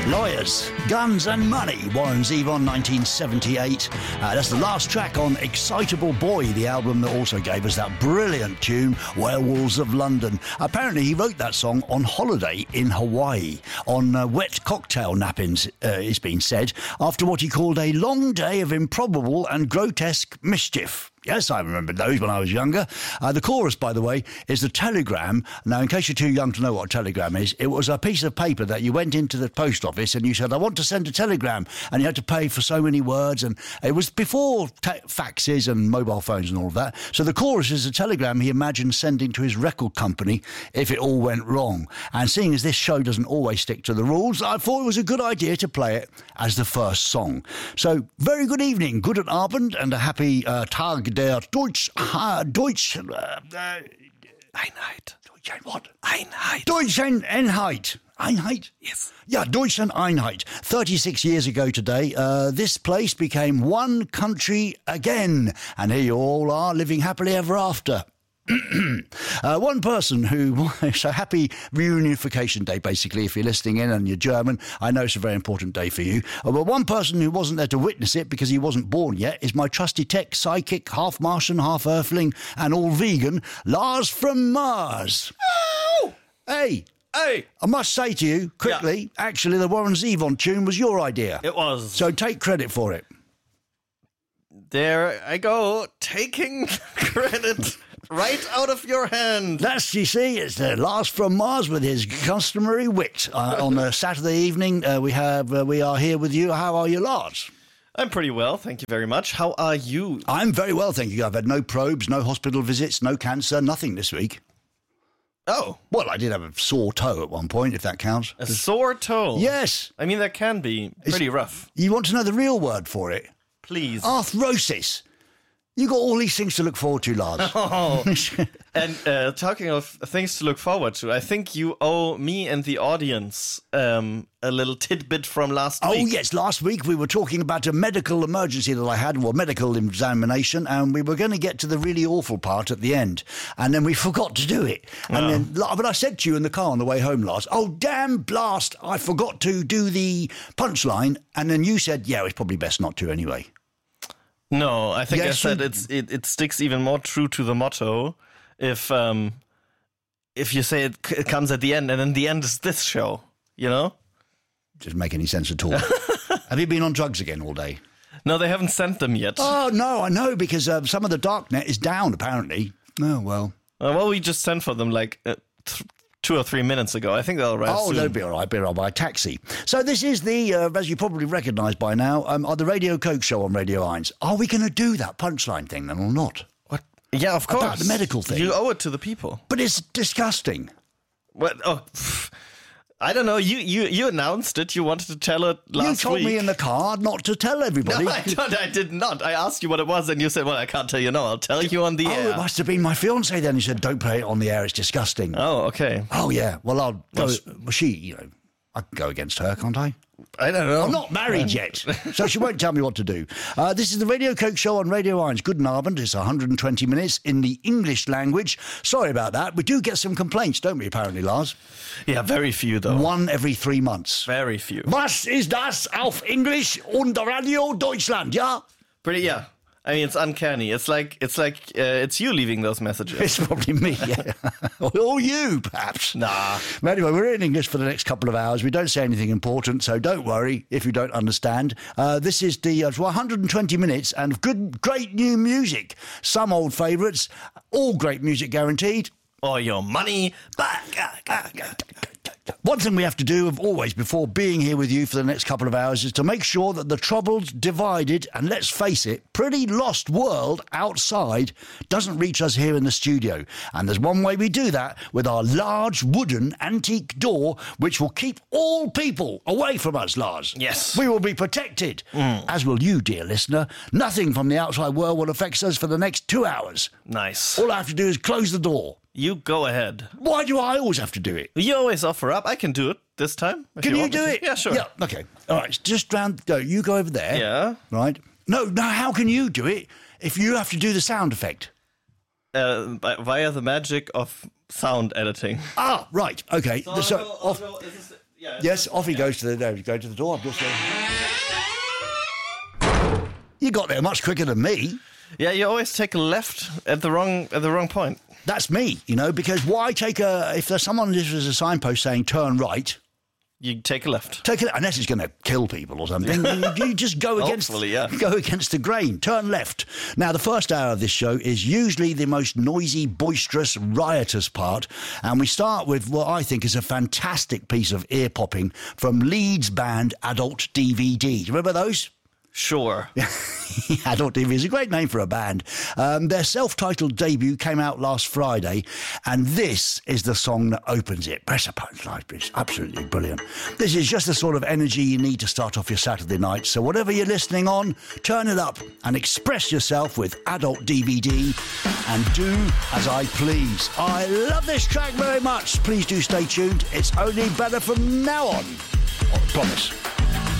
Lawyers, Guns and Money, Warren Zevon, 1978. That's the last track on Excitable Boy, the album that also gave us that brilliant tune, Werewolves of London. Apparently he wrote that song on holiday in Hawaii, on wet cocktail nappings, it's been said, after what he called a long day of improbable and grotesque mischief. Yes, I remember those when I was younger. The chorus, by the way, is the telegram. Now, in case you're too young to know what a telegram is, it was a piece of paper that you went into the post office and you said, I want to send a telegram. And you had to pay for so many words. And it was before faxes and mobile phones and all of that. So the chorus is a telegram he imagined sending to his record company if it all went wrong. And seeing as this show doesn't always stick to the rules, I thought it was a good idea to play it as the first song. So, very good evening, guten Abend, and a happy Tag der Einheit. What? Einheit. Einheit. Einheit? Yes. Yeah, Deutschland Einheit. 36 years ago today, this place became one country again. And here you all are, living happily ever after. One person who, so happy reunification day, basically, if you're listening in and you're German. I know it's a very important day for you. But one person who wasn't there to witness it because he wasn't born yet is my trusty tech psychic, half Martian, half Earthling, and all vegan, Lars from Mars. Oh! Hey! Hey! I must say to you, quickly, actually, the Warren Zevon tune was your idea. It was. So take credit for it. There I go, taking credit right out of your hand. That's, you see, it's Lars from Mars with his customary wit. On a Saturday evening, we are here with you. How are you, Lars? I'm pretty well, thank you very much. How are you? I'm very well, thank you. I've had no probes, no hospital visits, no cancer, nothing this week. Oh. Well, I did have a sore toe at one point, if that counts. A sore toe? Yes. I mean, that can be pretty rough. You want to know the real word for it? Please. Arthrosis. You got all these things to look forward to, Lars. Oh. And talking of things to look forward to, I think you owe me and the audience a little tidbit from last week. Oh, yes. Last week we were talking about a medical emergency that I had, or medical examination, and we were going to get to the really awful part at the end. And then we forgot to do it. And but I said to you in the car on the way home, Lars, oh, damn blast, I forgot to do the punchline. And then you said, yeah, it's probably best not to anyway. No, I think Yes, I said it sticks even more true to the motto if you say it comes at the end, and then the end is this show, you know? Doesn't make any sense at all. Have you been on drugs again all day? No, they haven't sent them yet. Oh, no, I know, because some of the darknet is down, apparently. Oh, well. Well, we just sent for them like 2 or 3 minutes ago. I think they'll arrive soon. They'll be all right. Be arrived by taxi. So this is the, as you probably recognise by now, the Radio Coke show on Radio 1. Are we going to do that punchline thing then or not? What? Yeah, of course. About the medical thing. You owe it to the people. But it's disgusting. What? Oh, I don't know. You announced it. You wanted to tell it last week. You told me in the car not to tell everybody. No, I did not. I asked you what it was, and you said, well, I can't tell you now. I'll tell you on the air. Oh, it must have been my fiancée then. He said, don't play it on the air. It's disgusting. Oh, okay. Oh, yeah. Well, I'll go. Well, she, you know, I can go against her, can't I? I don't know. I'm not married yet, so she won't tell me what to do. This is the Radio Coke show on Radio 1. Guten Abend. It's 120 minutes in the English language. Sorry about that. We do get some complaints, don't we, apparently, Lars? Yeah, very few, though. One every 3 months. Very few. Was ist das auf Englisch und Radio Deutschland, ja? Pretty, yeah. I mean, it's uncanny. It's like it's you leaving those messages. It's probably me, yeah. Or you, perhaps. Nah. But anyway, we're in English for the next couple of hours. We don't say anything important, so don't worry if you don't understand. This is the 120 minutes and great new music. Some old favourites, all great music guaranteed. Or your money back. One thing we have to do, always, before being here with you for the next couple of hours, is to make sure that the troubled, divided, and let's face it, pretty lost world outside doesn't reach us here in the studio. And there's one way we do that, with our large wooden antique door, which will keep all people away from us, Lars. Yes. We will be protected, as will you, dear listener. Nothing from the outside world will affect us for the next 2 hours. Nice. All I have to do is close the door. You go ahead. Why do I always have to do it? You always offer up. I can do it this time. Can you do it? Yeah, sure. Yeah, okay. All right, just round, go. You go over there. Yeah. Right. No, how can you do it if you have to do the sound effect? Via the magic of sound editing. Ah, right. Okay. Yes, off he goes to the door. I'm just You got there much quicker than me. Yeah, you always take a left at the wrong point. That's me, because why take if there's someone this was a signpost saying turn right, you take a left. Take it unless it's going to kill people or something. you just go against the grain. Turn left. Now, the first hour of this show is usually the most noisy, boisterous, riotous part, and we start with what I think is a fantastic piece of ear popping from Leeds band Adult DVD. Do you remember those? Sure. Adult DVD is a great name for a band. Their self-titled debut came out last Friday, and this is the song that opens it. Press a button, it's absolutely brilliant. This is just the sort of energy you need to start off your Saturday night. So whatever you're listening on, turn it up and express yourself with Adult DVD and do as I please. I love this track very much. Please do stay tuned. It's only better from now on. I promise.